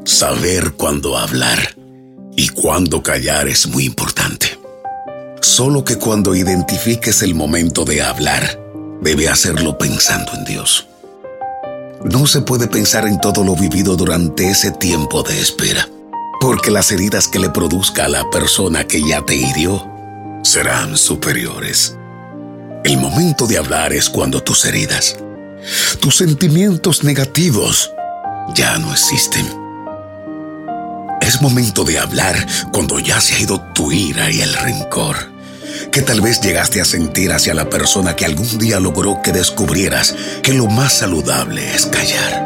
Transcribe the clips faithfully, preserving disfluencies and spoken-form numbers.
Saber cuándo hablar y cuándo callar es muy importante. Solo que cuando identifiques el momento de hablar, debe hacerlo pensando en Dios. No se puede pensar en todo lo vivido durante ese tiempo de espera, porque las heridas que le produzca a la persona que ya te hirió serán superiores. El momento de hablar es cuando tus heridas, tus sentimientos negativos, ya no existen. Es momento de hablar cuando ya se ha ido tu ira y el rencor, que tal vez llegaste a sentir hacia la persona que algún día logró que descubrieras que lo más saludable es callar.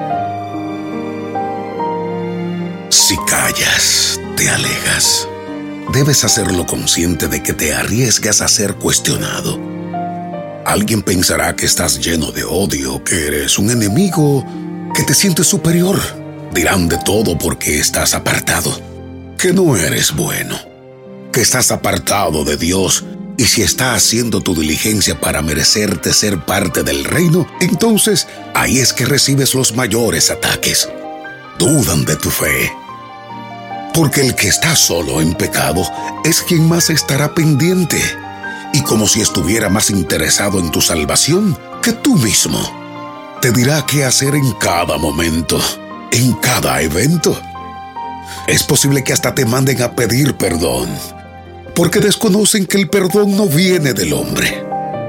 Si callas, te alejas. Debes hacerlo consciente de que te arriesgas a ser cuestionado. Alguien pensará que estás lleno de odio, que eres un enemigo, que te sientes superior. Dirán de todo porque estás apartado, que no eres bueno, que estás apartado de Dios. Y si está haciendo tu diligencia para merecerte ser parte del reino, entonces ahí es que recibes los mayores ataques. Dudan de tu fe. Porque el que está solo en pecado es quien más estará pendiente, y como si estuviera más interesado en tu salvación que tú mismo. Te dirá qué hacer en cada momento, en cada evento. Es posible que hasta te manden a pedir perdón, porque desconocen que el perdón no viene del hombre.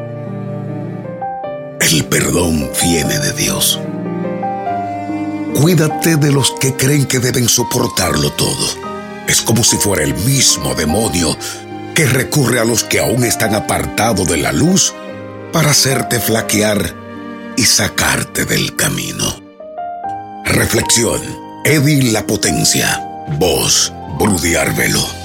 El perdón viene de Dios. Cuídate de los que creen que deben soportarlo todo. Es como si fuera el mismo demonio que recurre a los que aún están apartados de la luz para hacerte flaquear y sacarte del camino. Reflexión. Eddie La Potencia. Voz, Brudy Arbelo.